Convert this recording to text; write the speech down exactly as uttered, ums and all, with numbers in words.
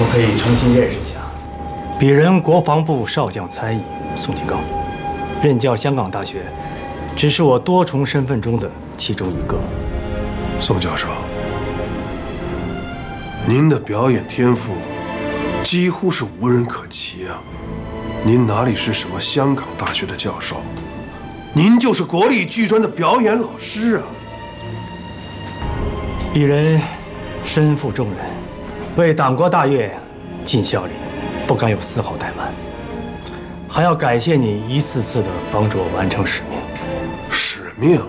我可以重新认识一下。鄙人国防部少将参议宋继刚，任教香港大学，只是我多重身份中的其中一个。 宋教授，您的表演天赋几乎是无人可及啊！您哪里是什么香港大学的教授？您就是国立剧专的表演老师啊！ 鄙人身负重任，为党国大业尽孝力，不敢有丝毫怠慢。还要感谢你一次次的帮助我完成使命。 使命？